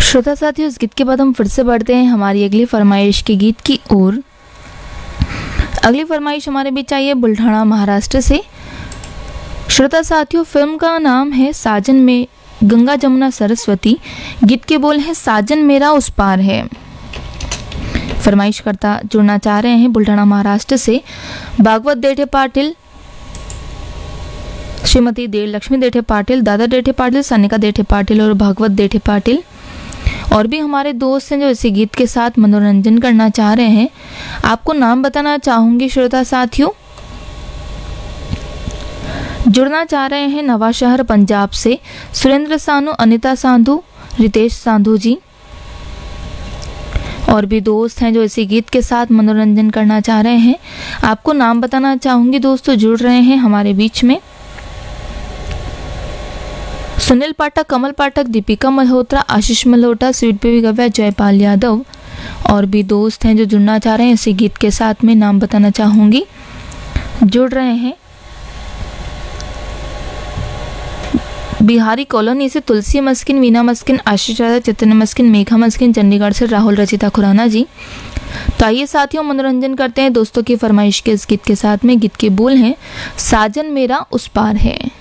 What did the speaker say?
श्रोता साथियों, इस गीत के बाद हम फिर से बढ़ते हैं हमारी अगली फरमाइश के गीत की ओर। अगली फरमाइश हमारे बीच आई है बुल्ढाना महाराष्ट्र से। श्रोता साथियों, फिल्म का नाम है साजन में गंगा जमुना सरस्वती। गीत के बोल हैं साजन मेरा उस पार है। फरमाइश करता जुड़ना चाह रहे हैं बुल्ढाना महाराष्ट्र से भागवत देठे पाटिल, श्रीमती लक्ष्मी देठे पाटिल, दादा देठे पाटिल, सनिका देठे पाटिल और भागवत देठे पाटिल। और भी हमारे दोस्त हैं जो इसी गीत के साथ मनोरंजन करना चाह रहे हैं। आपको नाम बताना चाहूंगी श्रोता साथियों। जुड़ना चाह रहे हैं नवाशहर पंजाब से सुरेंद्र सानू, अनिता सांधू, रितेश सांधू जी। और भी दोस्त हैं जो इसी गीत के साथ मनोरंजन करना चाह रहे हैं। आपको नाम बताना चाहूंगी दोस्तों, जुड़ रहे हैं हमारे बीच में सुनील पाठक, कमल पाठक, दीपिका मल्होत्रा, आशीष मल्होत्रा, स्वीट बेबी गव्या, जयपाल यादव। और भी दोस्त हैं जो जुड़ना चाह रहे हैं इसी गीत के साथ में, नाम बताना चाहूंगी। जुड़ रहे हैं बिहारी कॉलोनी से तुलसी मस्किन, वीना मस्किन, आशीष राजा, चैतन्य मस्किन, मेघा मस्किन, चंडीगढ़ से राहुल रचिता खुराना जी। तो आइए साथियों, मनोरंजन करते हैं दोस्तों की फरमाइश के इस गीत के साथ में। गीत के बोल हैं साजन मेरा उस पार है।